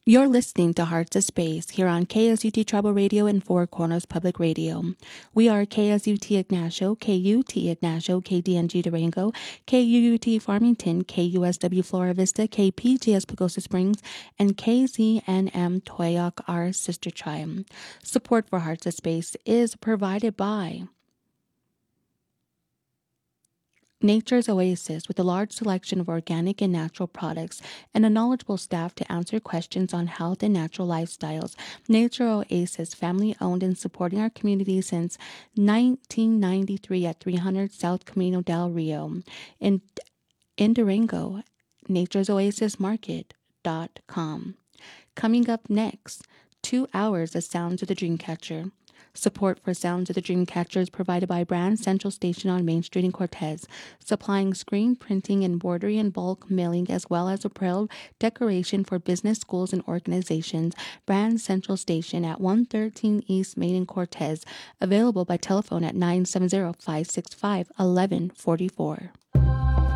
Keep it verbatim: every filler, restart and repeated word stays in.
You're listening to Hearts of Space here on K S U T Tribal Radio and Four Corners Public Radio. We are K S U T Ignacio, K U T Ignacio, K D N G Durango, K U U T Farmington, K U S W Flora Vista, K P G S Pagosa Springs, and K Z N M Toyoak, our sister tribe. Support for Hearts of Space is provided by Nature's Oasis, with a large selection of organic and natural products and a knowledgeable staff to answer questions on health and natural lifestyles. Nature Oasis, family owned and supporting our community since nineteen ninety-three at three hundred South Camino del Rio. In, in Durango, nature's oasis market dot com. Coming up next, two hours of Sounds of the Dreamcatcher. Support for Sounds of the Dreamcatcher is provided by Brand Central Station on Main Street in Cortez, supplying screen printing, embroidery, and bulk mailing, as well as apparel decoration for business, schools, and organizations. Brand Central Station at one thirteen East Main in Cortez, available by telephone at nine seven zero, five six five, one one four four.